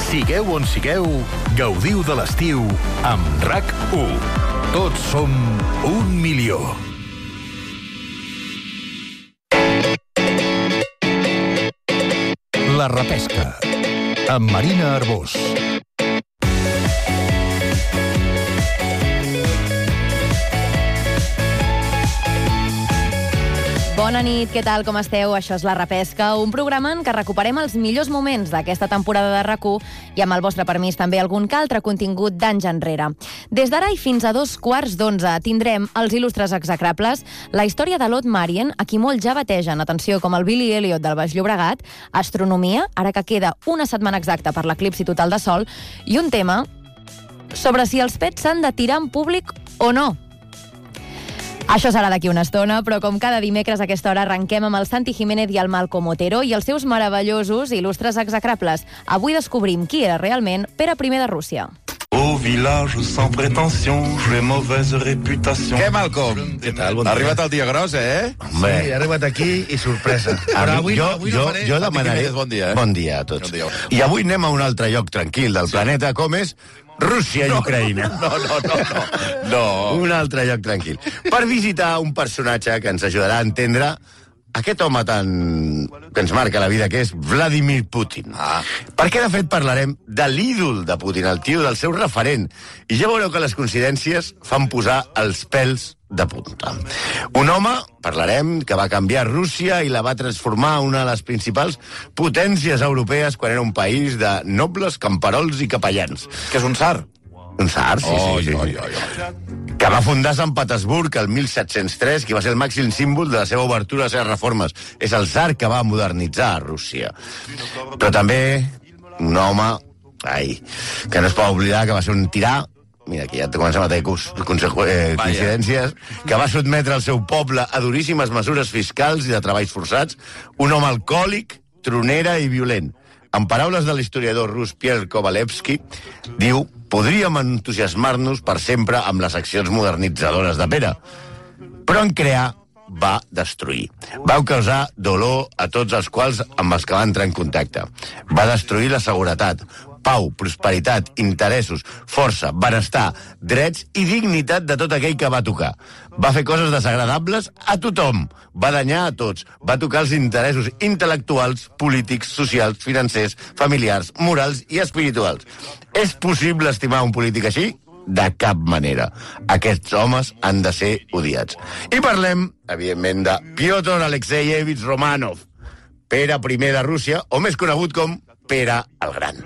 Sigueu on sigueu, gaudiu de l'estiu amb RAC1. Tots som 1 milió. La repesca, amb Marina Arbós. Bona nit, què tal, com esteu? Això és La Repesca, un programa en què recuperem els millors moments d'aquesta temporada de RAC1 i amb el vostre permís també algun que altre contingut d'anys enrere. Des d'ara i fins a 2:15 tindrem els il·lustres execrables, la història de Lot Marien, a qui molt ja bategen, atenció, com el Billy Elliot del Baix Llobregat, astronomia, ara que queda una setmana exacta per l'eclipsi total de sol, i un tema sobre si els pets s'han de tirar en públic o no. Això serà d'aquí una estona, però com cada dimecres a aquesta hora arrenquem amb el Santi Jiménez i el Malcom Otero i els seus meravellosos i il·lustres execrables. Avui descobrim qui era realment Pere I de Rússia. Au village sans prétention, j'ai mauvaise réputation. Què, Malcom? Què tal? Bon Ha dia. arribat el dia gros, eh? Sí, he arribat aquí i sorpresa. Però avui no faré... Jo demanaré... Jiménez, bon dia, eh? Bon dia a tots. Bon dia. I avui anem a un altre lloc tranquil del planeta, com és Rússia i Ucraïna. No. Un altre lloc tranquil. Per visitar un personatge que ens ajudarà a entendre aquest home que ens marca la vida, que és Vladimir Putin. Perquè, de fet, parlarem de l'ídol de Putin, el tio del seu referent. I ja veureu que les coincidències fan posar els pèls de punta. Un home, parlarem, que va canviar Rússia i la va transformar en una de les principals potències europees quan era un país de nobles, camperols i capellans. Que és un tsar? Un tsar, sí. Que va fundar Sant Petersburg el 1703, que va ser el màxim símbol de la seva obertura a les seves reformes. És el tsar que va modernitzar Rússia. Però també un home, que no es pot oblidar que va ser un tirà, mira, aquí ja comencem a tenir coincidències, que va sotmetre el seu poble a duríssimes mesures fiscals i de treballs forçats, un home alcohòlic, tronera i violent. En paraules de l'historiador rus Pierre Kovalevsky, diu: podríem entusiasmar-nos per sempre amb les accions modernitzadores de Pere, però en crear va destruir. Va causar dolor a tots els quals amb els que va entrar en contacte. Va destruir la seguretat, pau, prosperitat, interessos, força, benestar, drets i dignitat de tot aquell que va tocar. Va fer coses desagradables a tothom. Va danyar a tots. Va tocar els interessos intel·lectuals, polítics, socials, financers, familiars, morals i espirituals. És possible estimar un polític així? De cap manera. Aquests homes han de ser odiats. I parlem, evidentment, de Piotr Alexeyevich Romanov, Pere I de Rússia, o més conegut com Pere el Gran.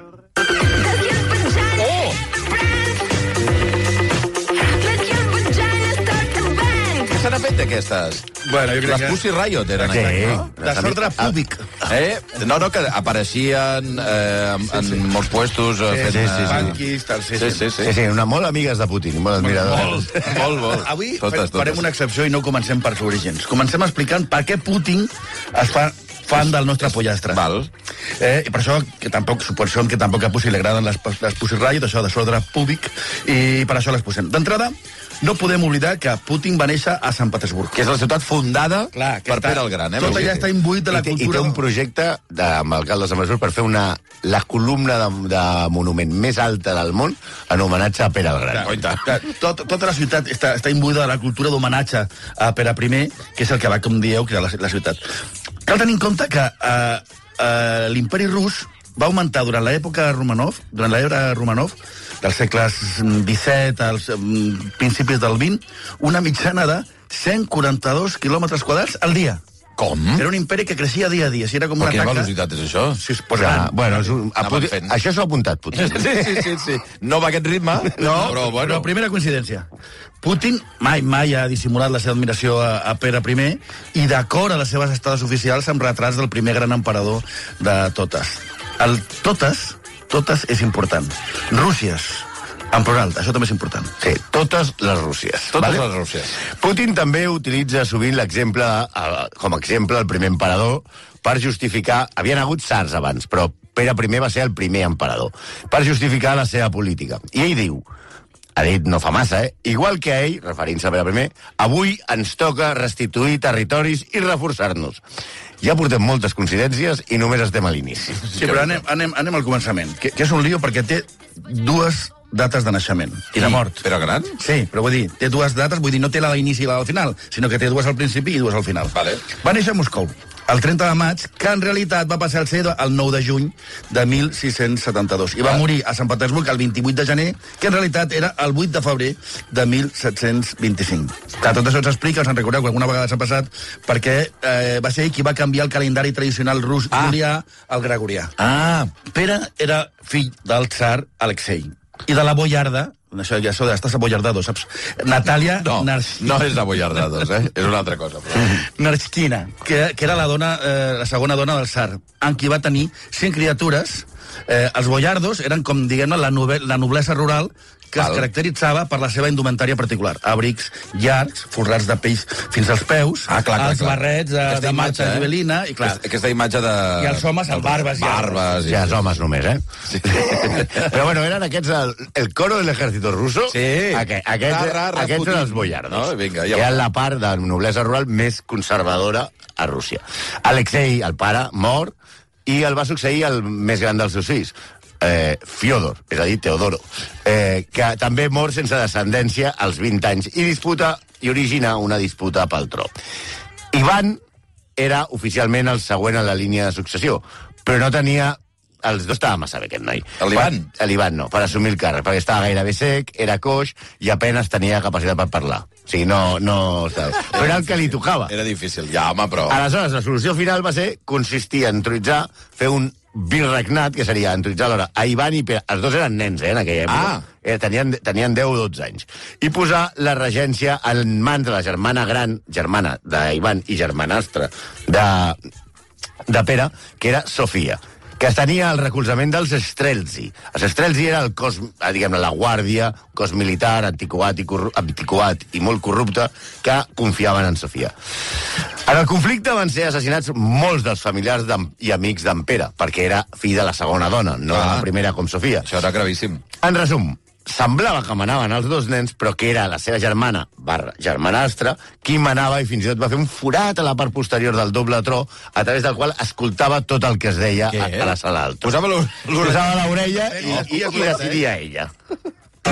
Què se n'ha fet d'aquestes? Bueno, jo crec Les Pussy Riot eren aquelles, no? Desordre públic. No, que apareixien en molts puestos. Banquis, tal, sí, molt amigues de Putin, molt admiradores. Molt. Avui farem una excepció i no comencem per orígens. Comencem explicant per què Putin es fa fan del nostre pollastre. Val. I per això que tampoc a Pussy li agraden les Pussy Riot, això de desordre públic, i per això les posem. D'entrada, no podem oblidar que Putin va néixer a Sant Petersburg. Que és la ciutat fundada per Pere el Gran. Tot allà està imbuït de la cultura. I té un projecte amb l'alcalde de Sant Petersburg per fer la columna de monument més alta del món en homenatge a Pere el Gran. Tota la ciutat està imbuïda de la cultura d'homenatge a Pere I, que és el que va, com dieu, crear la ciutat. Cal tenir en compte que l'imperi rus va augmentar durant l'època Romanov, durant l'era Romanov, dels segles XVII als principis del XX, una mitjana de 142 quilòmetres quadrats al dia. Com? Era un imperi que creixia dia a dia. Si era com una Quina taxa... velocitat és això? Sí, bueno, això s'ho ha apuntat, Putin. Sí. No va aquest ritme, però primera coincidència. Putin mai ha dissimulat la seva admiració a Pere I i d'acord a les seves estades oficials amb retrats del primer gran emperador de totes. El totes és important. Rússies, en plural, això també és important. Sí, totes les Rússies. Les Rússies. Putin també utilitza sovint l'exemple, com a exemple, el primer emperador, per justificar... Havien hagut tsars abans, però Pere I va ser el primer emperador, per justificar la seva política. I ell diu, ha dit no fa massa, igual que a ell, referint-se a Pere I, avui ens toca restituir territoris i reforçar-nos. Ja portem moltes coincidències i només estem a l'inici. Sí, però anem al començament, que és un lío perquè té dues dates de naixement i de mort. Però gran? Sí, però vull dir, té dues dates, vull dir, no té la d'inici i la del final, sinó que té dues al principi i dues al final. Vale. Va néixer a Moscou, el 30 de maig, que en realitat va passar a ser el 9 de juny de 1672. I va morir a Sant Petersburg el 28 de gener, que en realitat era el 8 de febrer de 1725. Que tot això s'explica, us en recordeu que alguna vegada s'ha passat, perquè va ser ell qui va canviar el calendari tradicional rus julià al gregorià. Pere era fill del tsar Alexei i de la boiarda, això ja estàs aboiardado, saps? Natàlia No és aboiardados, és una altra cosa. Però... Narskina, que era la segona dona del tsar, amb qui va tenir 100 criatures. Els boiardos eren, com diguem-ne, la noblesa rural que es caracteritzava per la seva indumentària particular. Abrics llargs, forrats de peix fins als peus, els barrets de marxa gibelina, i clar... Aquesta imatge de... I els homes amb barbes. Barbes, ja els homes només, Sí. Però bueno, eren aquests el coro de l'ejército ruso. Sí. Aquests eren els boiardos. No? Vinga, que eren la part de la noblesa rural més conservadora a Rússia. Alexei, el pare, mor, i el va succeir el més gran dels seus fills, Fiodor, és a dir, Teodoro, que també mor sense descendència als 20 anys i origina una disputa pel tro. Ivan era oficialment el següent en la línia de successió, però no tenia... Els dos estava massa bé, aquest noi. L'Ivan? L'Ivan no, per assumir el càrrec, perquè estava gairebé sec, era coix i apenas tenia capacitat per parlar. O sigui, no... Però era el que li tocava. Era difícil, ja, home, però... Aleshores, la solució final va consistir en entronitzar, fer un virregnat, que seria entronitzar alhora a Ivan i Pere. Els dos eren nens, en aquella època. Tenien 10 o 12 anys. I posar la regència en mans de la germana d'Ivan i germanastra de Pere, que era Sofia, que tenia el recolzament dels Strelzi. Els Strelzi era el cos, diguem-ne, la guàrdia, cos militar, antiquat i molt corrupte, que confiaven en Sofia. En el conflicte van ser assassinats molts dels familiars i amics d'en Pere, perquè era fill de la segona dona, no la primera com Sofia. Això era gravíssim. En resum, semblava que manaven els dos nens, però que era la seva germana, germanastra, qui manava i fins i tot va fer un forat a la part posterior del doble tro, a través del qual escoltava tot el que es deia a la sala del tro. Posava l'orella i decidia ella.